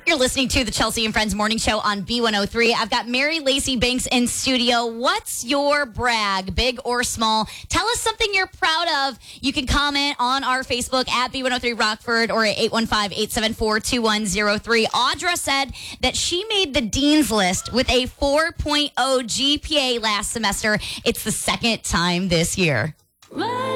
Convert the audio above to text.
You're listening to the Chelsea and Friends Morning Show on B103. I've got Mary Lacey Banks in studio. What's your brag, big or small? Tell us something you're proud of. You can comment on our Facebook at B103 Rockford or at 815-874-2103. Audra said that she made the Dean's List with a 4.0 GPA last semester. It's the second time this year.